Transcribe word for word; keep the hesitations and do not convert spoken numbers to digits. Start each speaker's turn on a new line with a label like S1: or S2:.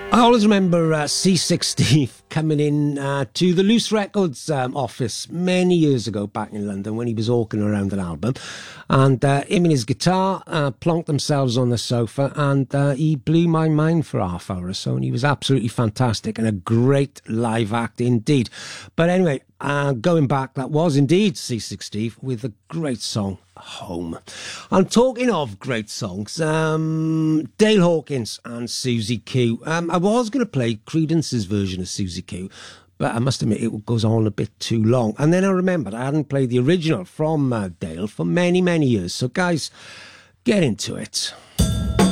S1: I always remember uh, C six Steve coming in uh, to the Loose Records um, office many years ago back in London when he was walking around an album. And uh, him and his guitar uh, plonked themselves on the sofa, and uh, he blew my mind for half hour or so. And he was absolutely fantastic and a great live act indeed. But anyway, uh, going back, that was indeed C six Steve with a great song, Home. I'm talking of great songs, um, Dale Hawkins and Susie Q. Um, I was going to play Creedence's version of Susie Q, but I must admit it goes on a bit too long. And then I remembered I hadn't played the original from uh, Dale for many, many years. So guys, get into it.